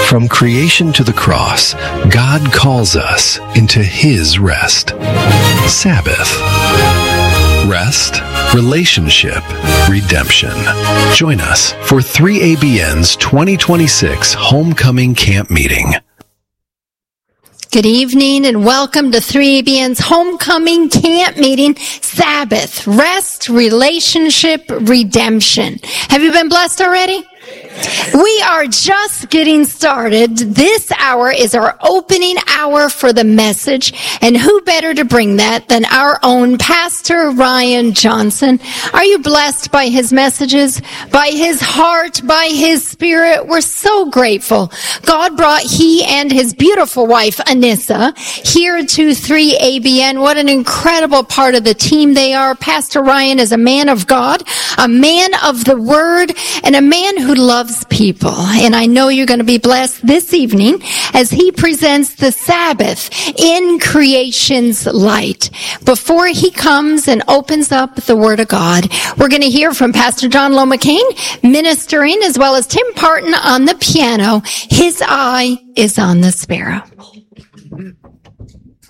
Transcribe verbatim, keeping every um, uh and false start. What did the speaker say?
From creation to the cross, God calls us into His rest. Sabbath. Rest, relationship, redemption. Join us for three A B N's twenty twenty-six Homecoming Camp Meeting. Good evening and welcome to three A B N's Homecoming Camp Meeting, Sabbath, Rest, Relationship, Redemption. Have you been blessed already? We are just getting started. This hour is our opening hour for the message, and who better to bring that than our own Pastor Ryan Johnson. Are you blessed by his messages, by his heart, by his spirit? We're so grateful. God brought he and his beautiful wife, Anissa, here to three A B N. What an incredible part of the team they are. Pastor Ryan is a man of God, a man of the Word, and a man who loves people. And I know you're going to be blessed this evening as he presents the Sabbath in creation's light. Before he comes and opens up the Word of God, we're going to hear from Pastor John Lowe McCain ministering, as well as Tim Parton on the piano. His eye is on the sparrow.